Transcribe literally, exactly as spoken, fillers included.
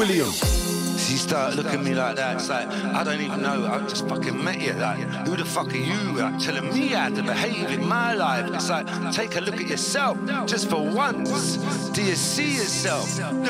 She started looking at me like that. It's like, I don't even know. I just fucking met you. Like, who the fuck are you? Like, telling me how to behave in my life. It's like, take a look at yourself just for once. Do you see yourself?